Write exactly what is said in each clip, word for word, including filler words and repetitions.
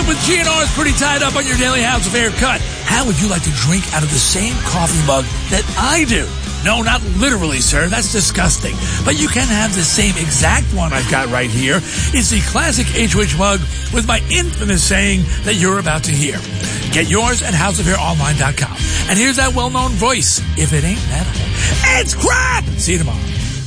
with G N R's pretty tied up on your daily House Affair cut. How would you like to drink out of the same coffee mug that I do? No, not literally, sir. That's disgusting. But you can have the same exact one I've got right here. It's the classic H O H mug with my infamous saying that you're about to hear. Get yours at house affair online dot com. And here's that well-known voice. If it ain't metal, it's crap! See you tomorrow.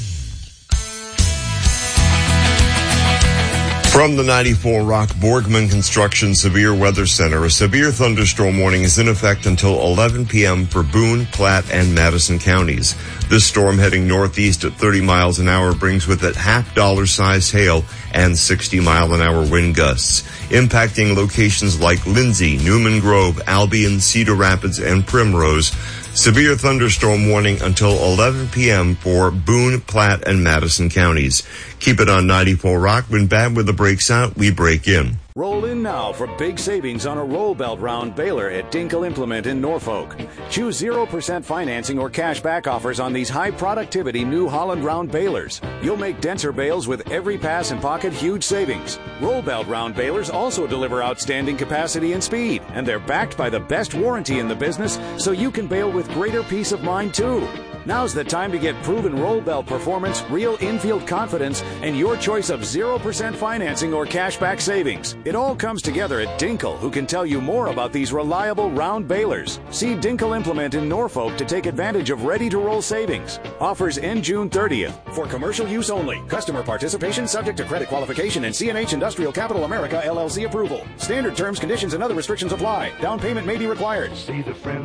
From the ninety-four Rock Borgman Construction Severe Weather Center, a severe thunderstorm warning is in effect until eleven p.m. for Boone, Platte, and Madison counties. This storm heading northeast at thirty miles an hour brings with it half-dollar size hail and sixty mile an hour wind gusts, impacting locations like Lindsay, Newman Grove, Albion, Cedar Rapids, and Primrose. Severe thunderstorm warning until eleven p.m. for Boone, Platte, and Madison counties. Keep it on ninety-four Rock. When bad weather breaks out, we break in. Roll in now for big savings on a roll belt round baler at Dinkle Implement in Norfolk. Choose zero percent financing or cash back offers on these high productivity New Holland round balers. You'll make denser bales with every pass and pocket huge savings. Roll belt round balers also deliver outstanding capacity and speed, and they're backed by the best warranty in the business, so you can bale with greater peace of mind too. Now's the time to get proven roll belt performance, real infield confidence, and your choice of zero percent financing or cashback savings. It all comes together at Dinkle, who can tell you more about these reliable round balers. See Dinkle Implement in Norfolk to take advantage of ready-to-roll savings. Offers end June thirtieth. For commercial use only. Customer participation subject to credit qualification and C and H Industrial Capital America L L C approval. Standard terms, conditions, and other restrictions apply. Down payment may be required. See the friend